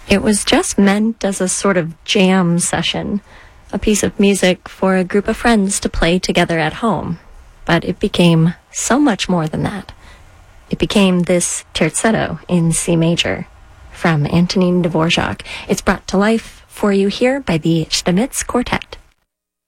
It was just meant as a sort of jam session, a piece of music for a group of friends to play together at home. But it became so much more than that. It became this terzetto in C major from Antonin Dvorak. It's brought to life for you here by the Stmitz Quartet.